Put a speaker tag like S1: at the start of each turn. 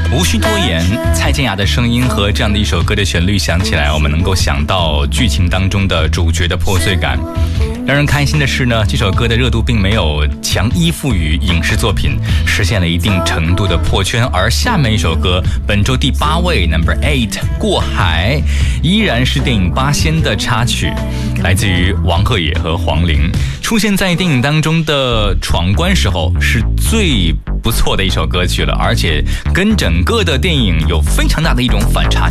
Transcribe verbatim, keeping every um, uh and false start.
S1: 无需多言，蔡健雅的声音和这样的一首歌的旋律响起来，我们能够想到剧情当中的主角的破碎感。让人开心的是呢，这首歌的热度并没有强依附于影视作品，实现了一定程度的破圈。而下面一首歌，本周第八位 Number Eight 过海，依然是电影《八仙》的插曲，来自于王鹤野和黄龄，出现在电影当中的闯关时候是最不错的一首歌曲了，而且跟整个的电影有非常大的一种反差